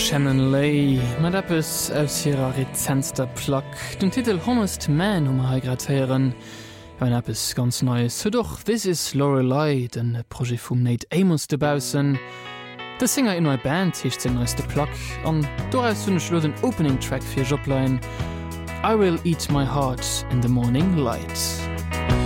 Shannon Lay mat Appes aus hireer Rezenster Plack. Den Titel Honest Man gratieren ein Appes ganz neues. Doch This is Lorelei, den Projekt vum Nate Amos debausen. Der Singer in neuer Band hicht den neueste Plack an doaus hunne schlo den Opening Track fir Jobline I will eat my heart in the morning light.